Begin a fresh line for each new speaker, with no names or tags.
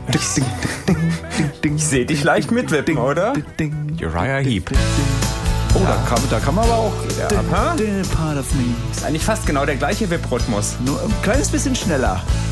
Ich sehe dich leicht mitwippen, oder? Uriah Heep.
Oh, da kann man aber auch...
Ja.
Part of me.
Ist eigentlich fast genau der gleiche Wip-Rhythmus.
Nur ein kleines bisschen schneller.